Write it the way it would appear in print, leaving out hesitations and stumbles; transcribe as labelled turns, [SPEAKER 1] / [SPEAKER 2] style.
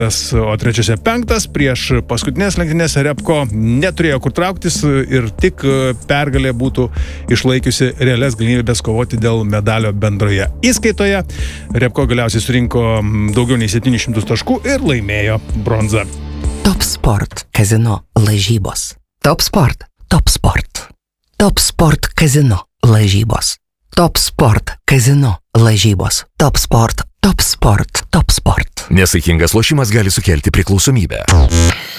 [SPEAKER 1] O trečiose 5. Prieš paskutinės lenktynės Repko neturėjo kur trauktis ir tik pergalė būtų išlaikiusi realias galimybės kovoti dėl medalio bendroje įskaitoje. Repko galiausiai surinko daugiau nei 700 taškų ir laimėjo bronzą.
[SPEAKER 2] Top Sport kazino lažybos. Top Sport, Top Sport. Top Sport kazino lažybos. Top Sport kazino lažybos. Top Sport, Top Sport, Top Sport.
[SPEAKER 3] Nesaikingas lošimas gali sukelti priklausomybę.